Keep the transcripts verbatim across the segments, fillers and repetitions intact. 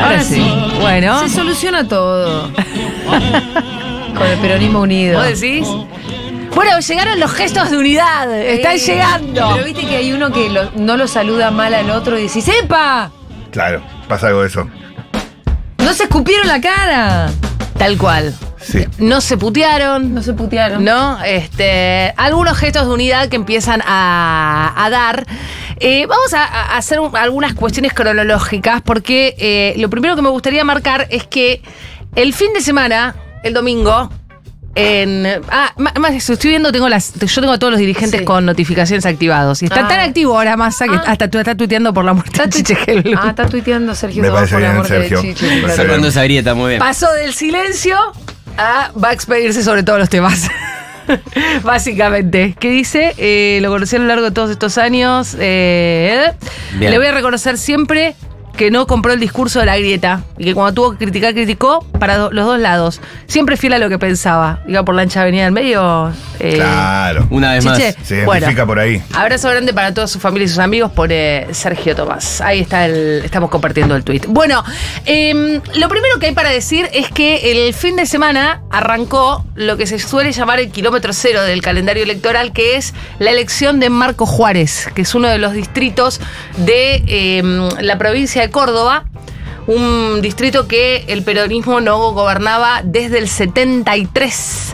Ahora sí. Bueno. Se soluciona todo. Con el peronismo unido. ¿Vos decís? Bueno, llegaron los gestos de unidad. Están Eh, llegando. Pero viste que hay uno que lo- no lo saluda mal al otro y decís, ¡epa! Claro, pasa algo de eso. ¡No se escupieron la cara! Tal cual. Sí. No se putearon. No se putearon. ¿No? Este, algunos gestos de unidad que empiezan a, a dar. Eh, vamos a, a hacer un- algunas cuestiones cronológicas porque eh, lo primero que me gustaría marcar es que el fin de semana, el domingo, en. Ah, ma- más, estoy viendo, tengo las, yo tengo a todos los dirigentes Sí. con notificaciones activados. Y está Ah. tan activo ahora Massa que Ah. hasta tú estás tuiteando por la muerte de Está Chiche Helblum. Ah, está tuiteando Sergio Me Tomás parece por la bien, muerte de Sergio. Chichi. Me parece Claro. bien. Sacando esa grieta, muy bien. Pasó del silencio a va a expedirse sobre todos los temas. Básicamente. ¿Qué dice? Eh, lo conocí a lo largo de todos estos años. Eh, Bien. le voy a reconocer siempre que no compró el discurso de la grieta. Y que cuando tuvo que criticar, criticó para do- los dos lados. Siempre fiel a lo que pensaba. Iba por la ancha avenida del medio. eh, Claro. Una vez Chiche, más. Se identifica por ahí. Abrazo grande para toda su familia y sus amigos, pone Sergio Tomás. Ahí está el. Estamos compartiendo el tuit. Bueno, em, lo primero que hay para decir es que el fin de semana arrancó lo que se suele llamar el kilómetro cero del calendario electoral, que es la elección de Marco Juárez, que es uno de los distritos de em, la provincia de Córdoba. Un distrito que el peronismo no gobernaba desde el setenta y tres.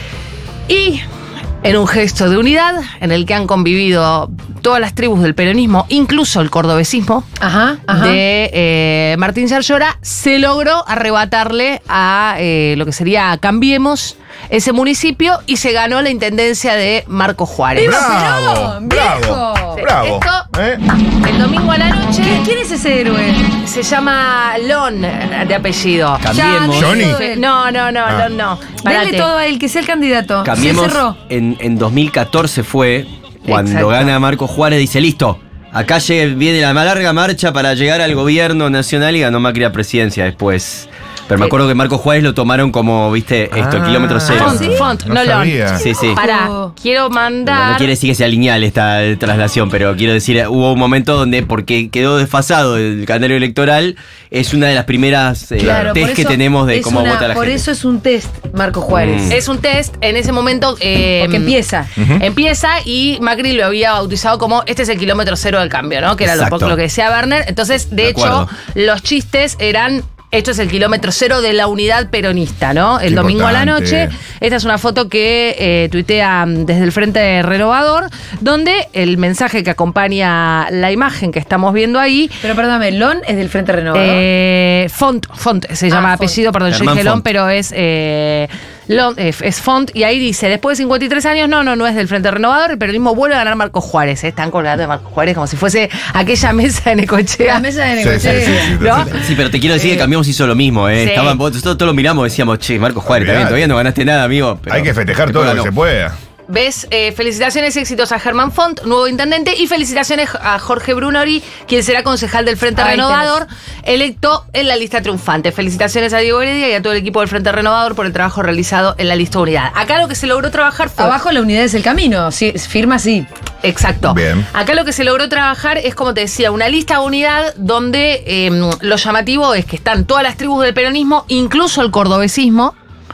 Y en un gesto de unidad, en el que han convivido todas las tribus del peronismo, incluso el cordobesismo, Ajá, ajá. de eh, Martín Yarlora, se logró arrebatarle a eh, lo que sería Cambiemos ese municipio y se ganó la intendencia de Marco Juárez. ¡Bravo! Perón, ¡Bravo! viejo! ¡Bravo! Esto- ¿Eh? El domingo a la noche ¿Quién, quién es ese héroe? se llama Lon de apellido. Cambiemos. Ya, Johnny. todo él. No, no, no, Ah. Lon no. Denle Parate. todo a él, que sea el candidato. Cambiemos. Se cerró. En, en dos mil catorce fue cuando Exacto. gana Marco Juárez, dice, listo, acá llega- viene la más larga marcha para llegar al gobierno nacional y ganó Macri la presidencia después. Pero me acuerdo que Marco Juárez lo tomaron como, viste, esto, Ah. kilómetro cero. Font, ¿Sí? font, No no, Lon. sabía. Sí, sí. Pará, Oh. quiero No, mandar. no quiere decir que sea lineal esta eh, traslación, pero quiero decir, hubo un momento donde, porque quedó desfasado el calendario electoral, es una de las primeras eh, Claro, test por que eso tenemos de es cómo una- vota la Por gente. eso es un test, Marco Juárez. Mm. Es un test, en ese momento. eh, Porque empieza. Empieza y Macri lo había bautizado como este es el kilómetro cero del cambio, ¿no? Que era lo, Exacto. lo que decía Werner. Entonces, de, De hecho, acuerdo. los chistes eran. Esto es el kilómetro cero de la unidad peronista, ¿no? El Qué domingo a la importante. noche. Esta es una foto que eh, tuitea mm, desde el Frente Renovador, donde el mensaje que acompaña la imagen que estamos viendo ahí. Pero perdóname, Lon es del Frente Renovador. Eh, Font, Font se llama Font. apellido, perdón, yo Germán dije Lon, Font. pero es, eh, Lon- eh, es Font. Y ahí dice, después de cincuenta y tres años, no, no, no es del Frente Renovador, el peronismo vuelve a ganar Marco Juárez. eh, Están colgando de Marco Juárez como si fuese aquella mesa de Necochea. La mesa de Sí, sí, sí, negocio. sí, ¿No? sí. Sí, pero te quiero decir que Cambiemos hizo lo mismo, ¿eh? Sí. Estaban, nosotros todos lo miramos y decíamos, che, Marco Juárez, está bien, Olvidate. todavía no ganaste nada, amigo. pero Hay que festejar después todo lo ganó. que se pueda. ¿Ves? Eh, felicitaciones, éxitos a Germán Font, nuevo intendente, y felicitaciones a Jorge Brunori, quien será concejal del Frente Ahí Renovador, electo en la lista triunfante. Felicitaciones a Diego Heredia y a todo el equipo del Frente Renovador por el trabajo realizado en la lista unidad. Acá lo que se logró trabajar fue... Abajo la unidad es el camino. Sí, firma así. Exacto. Bien. Acá lo que se logró trabajar es, como te decía, una lista de unidad donde eh, lo llamativo es que están todas las tribus del peronismo, incluso el cordobesismo.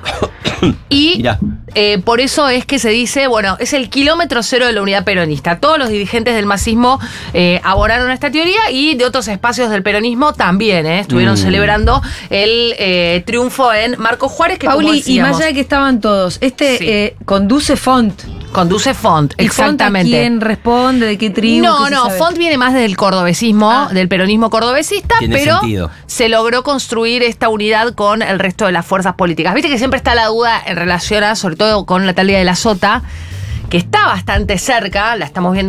Y Mirá. eh, por eso es que se dice, bueno, es el kilómetro cero de la unidad peronista. Todos los dirigentes del masismo eh, abonaron esta teoría y de otros espacios del peronismo también eh, estuvieron Mm. celebrando el eh, triunfo en Marco Juárez, que como Pauli, y decíamos, más allá de que estaban todos, este Sí. eh, conduce Font. conduce Font. ¿Y Font a Exactamente. quién responde? ¿De qué tribu? No, ¿Qué se no, sabe? Font viene más del cordobesismo, Ah. del peronismo cordobesista, Tiene pero sentido. se logró construir esta unidad con el resto de las fuerzas políticas. Viste que siempre está la duda en relación a, sobre todo con Natalia de la Sota, que está bastante cerca, la estamos viendo